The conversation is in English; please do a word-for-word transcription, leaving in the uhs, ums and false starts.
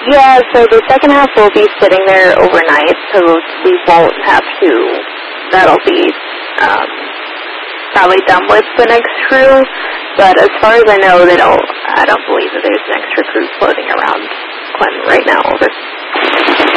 Yeah, so the second half will be sitting there overnight, so we won't have to, that'll be um, probably done with the next crew, but as far as I know, they don't, I don't believe that there's an extra crew floating around Clinton right now. Over.